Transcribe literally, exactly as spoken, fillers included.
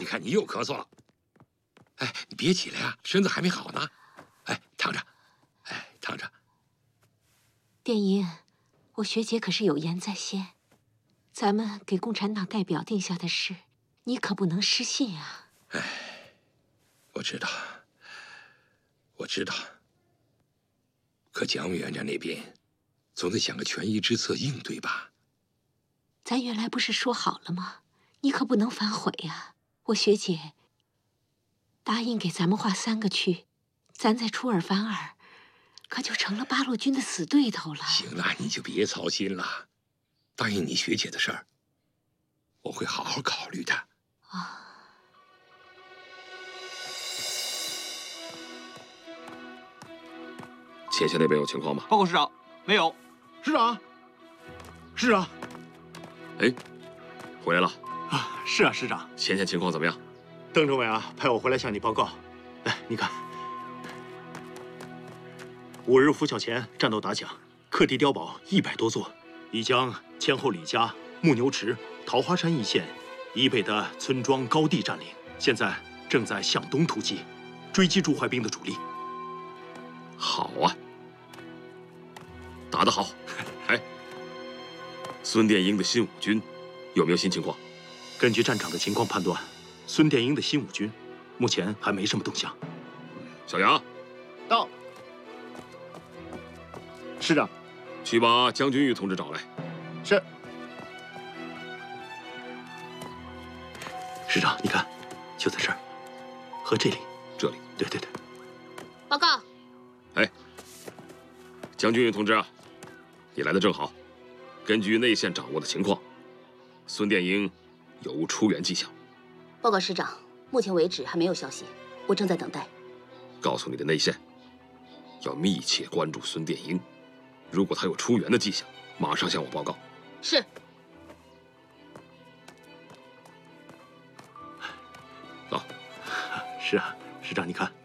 你看你又咳嗽了。哎，你别起来呀，身子还没好呢。哎，躺着，哎，躺着。 殿英，我学姐可是有言在先，咱们给共产党代表定下的事，你可不能失信啊。 哎，我知道，我知道。可蒋委员长那边，总得想个权宜之策应对吧？ 咱原来不是说好了吗？你可不能反悔呀！我学姐答应给咱们划三个区，咱在出尔反尔，可就成了八路军的死对头了。 行了，你就别操心了。答应你学姐的事儿，我会好好考虑的。 啊。 前线那边有情况吗？ 报告师长，没有。 师长，师长， 哎，回来了啊！是啊，师长。 前线情况怎么样？ 邓政委啊，派我回来向你报告。来，你看，五日拂晓前战斗打响，克敌碉堡一百多座，已将前后李家、牧牛池、桃花山一线以北的村庄高地占领，现在正在向东突击，追击驻淮兵的主力。 好啊，打得好！哎，孙殿英的新五军有没有新情况？ 根据战场的情况判断，孙殿英的新五军目前还没什么动向。 小杨， 到。师长， 去把将军玉同志找来。 是。 师长，你看，就在这儿，和这里， 这里。 对对对。 报告。 哎，将军玉同志啊，你来的正好。根据内线掌握的情况，孙殿英有无出援迹象？ 报告师长，目前为止还没有消息，我正在等待。 告诉你的内线，要密切关注孙殿英，如果他有出援的迹象，马上向我报告。 是。 走。 是啊，师长，你看。